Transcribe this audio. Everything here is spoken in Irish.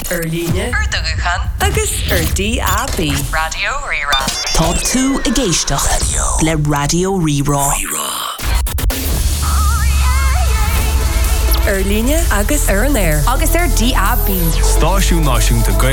Líne Dúchán agus DAB Radio Rírá. Tá tú i gcéisteach le Radio Rírá. Líne agus ar an air agus DAB. Stáisiún náisiúnta